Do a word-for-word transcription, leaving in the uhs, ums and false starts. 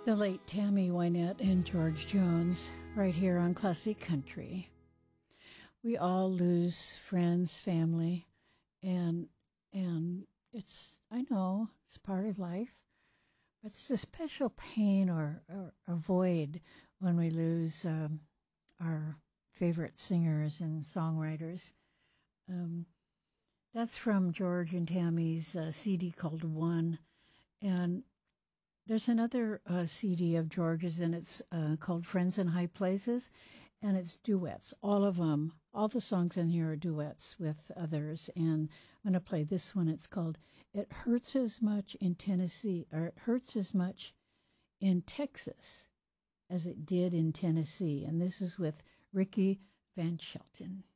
The late Tammy Wynette and George Jones, right here on Classic Country. We all lose friends, family, and and it's, I know, it's part of life, but there's a special pain or, or a void when we lose um, our favorite singers and songwriters. Um, that's from George and Tammy's uh, C D called One, and there's another uh, C D of George's, and it's uh, called Friends in High Places, and it's duets. All of them, all the songs in here are duets with others, and I'm going to play this one. It's called It Hurts As Much in Tennessee, or It Hurts As Much in Texas as It Did in Tennessee, and this is with Ricky Van Shelton.